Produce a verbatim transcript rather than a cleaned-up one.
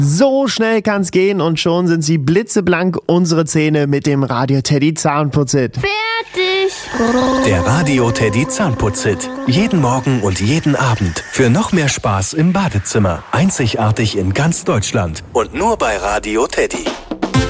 So schnell kann's gehen und schon sind sie blitzeblank, unsere Zähne mit dem Radio Teddy Zahnputzhit. Fertig! Der Radio Teddy Zahnputzhit. Jeden Morgen und jeden Abend. Für noch mehr Spaß im Badezimmer. Einzigartig in ganz Deutschland. Und nur bei Radio Teddy.